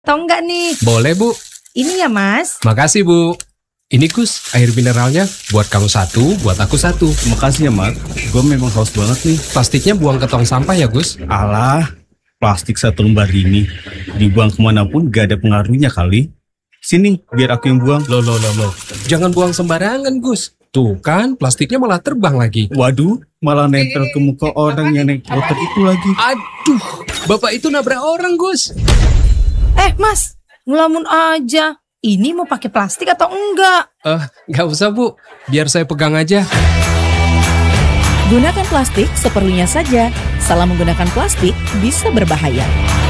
Atau enggak nih? Boleh, Bu. Ini ya, Mas. Makasih, Bu. Ini Gus, air mineralnya buat kamu satu, buat aku satu. Makasih ya, Mat. Gue memang haus banget nih. Plastiknya buang ke tong sampah ya, Gus. Alah, plastik satu lembar ini dibuang kemanapun gak ada pengaruhnya kali. Sini, biar aku yang buang. Loh. Jangan buang sembarangan, Gus. Tuh kan, plastiknya malah terbang lagi. Waduh, malah nempel ke muka orang yang naik motor itu lagi. Aduh, Bapak itu nabrak orang, Gus. Mas, ngelamun aja. Ini mau pakai plastik atau enggak? Nggak usah, Bu. Biar saya pegang aja. Gunakan plastik seperlunya saja. Salah menggunakan plastik bisa berbahaya.